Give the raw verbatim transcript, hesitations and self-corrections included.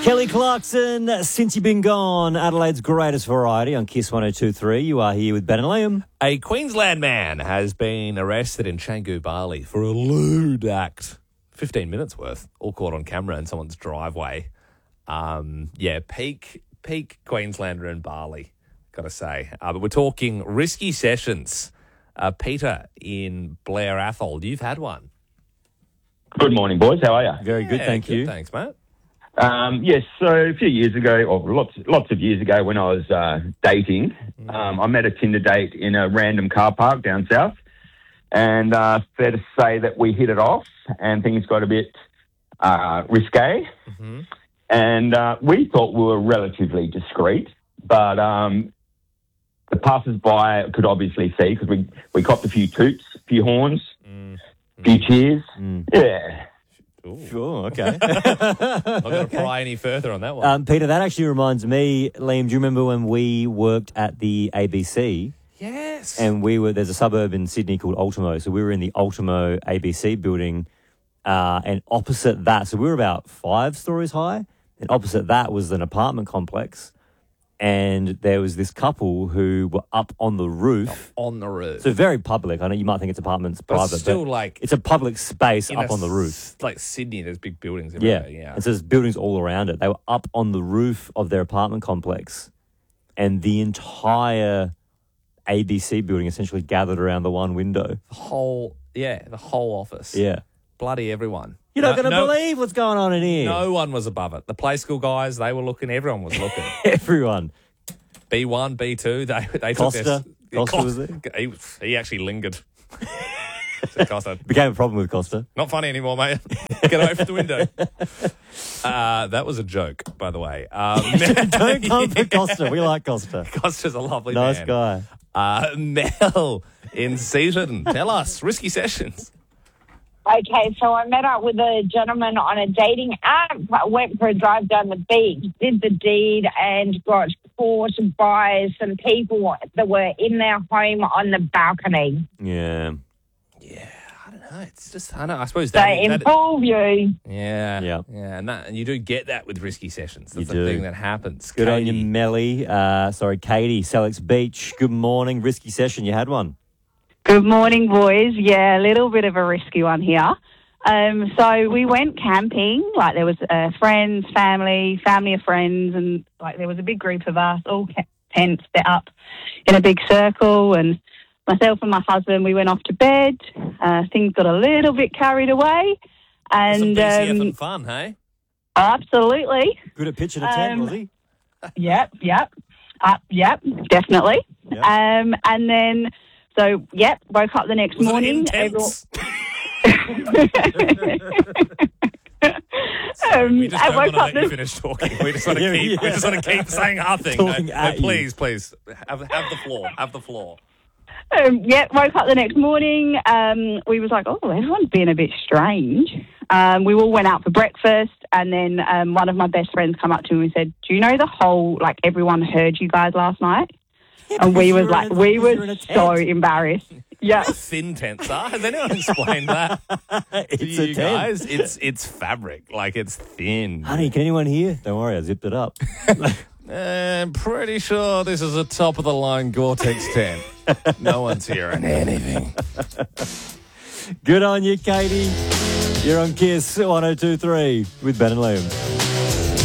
Kelly Clarkson, Since You've Been Gone, Adelaide's greatest variety on Kiss one oh two point three. You are here with Ben and Liam. A Queensland man has been arrested in Canggu, Bali for a lewd act. fifteen minutes worth, all caught on camera in someone's driveway. Um, yeah, peak peak Queenslander in Bali, got to say. Uh, but we're talking risky sessions. Uh, Peter in Blair Athol, you've had one. Good morning, boys. How are you? Very good, Yeah, thank good, you. Thanks, mate. Um, yes, so a few years ago, or lots lots of years ago when I was uh, dating, um, I met a Tinder date in a random car park down south. And uh, fair to say that we hit it off and things got a bit uh, risque. Mm-hmm. And uh, we thought we were relatively discreet, but um, the passers-by could obviously see because we, we copped a few toots, a few horns, Mm. a few cheers. Mm. Yeah. Sure, okay. Not going to pry any further on that one. um, Peter, that actually reminds me, Liam, do you remember when we worked at the A B C? yes. And we were, there's a suburb in Sydney called Ultimo. So we were in the Ultimo A B C building, uh, and opposite that, so we were about five stories high, and opposite that was an apartment complex. And there was this couple who were up on the roof. on the roof. So very public. I know you might think it's apartments But private, still, but like, it's a public space in up a on the roof. s- Like Sydney, there's big buildings Yeah. everywhere. Yeah. And so there's buildings all around it. They were up on the roof of their apartment complex, and the entire A B C building essentially gathered around the one window. The whole, yeah, the whole office. Yeah. Bloody everyone. You're not No- going to no- believe what's going on in here. No one was above it. The play school guys, they were looking. Everyone was looking. Everyone. B one, B two, they they Costa? took their... Costa was there? He, he actually lingered. Said, Costa, Became a problem with Costa. not funny anymore, mate. Get away from the window. Uh, that was a joke, by the way. Um, Don't come for Costa. We like Costa. Costa's a lovely Nice man. guy. Uh, Mel in Seaton, tell us, risky sessions. Okay, so I met up with a gentleman on a dating app, went for a drive down the beach, did the deed, and got caught by some people that were in their home on the balcony. Yeah. Yeah, I don't know. It's just, I know. I suppose So that. in that full view, yeah, Yeah. yeah, and, that, and you do get that with risky sessions. That's You the do. thing that happens. Good on you, Katie. Melly. Uh, sorry, Katie, Sellex Beach. Good morning. Risky session. You had one. Good morning, boys. Yeah, a little bit of a risky one here. Um, so we went camping, like there was uh, friends, family, family of friends, and like there was a big group of us, all ca- tents set up in a big circle, and myself and my husband, we went off to bed. Uh, things got a little bit carried away, Some and B C F um, and fun, hey? absolutely, Good at pitching a tent, Um, was he? yep, yep, uh, yep, definitely. Yep. Um, and then, so yep, woke up the next Was morning. it everyone- intense? um, We just I don't woke want to up let you this finish talking. We just want to Yeah, keep. We yeah. just want to keep saying our thing. Talking No, no, at you. please, please, have have the floor. Have the floor. Um, yeah, woke up the next morning. Um, we was like, oh, everyone's being a bit strange. Um, we all went out for breakfast, and then um, one of my best friends come up to me and said, do you know the whole, like, everyone heard you guys last night? And we was You're like, in a- we you're were in a so tent. embarrassed. Yeah. Thin tents are. Has anyone explained that It's to a you tent. guys? It's it's fabric, like it's thin. Honey, can anyone hear? Don't worry, I zipped it up. I'm pretty sure this is a top of the line Gore-Tex tent. No one's hearing anything. Good on you, Katie. You're on Kiss one oh two point three with Ben and Liam.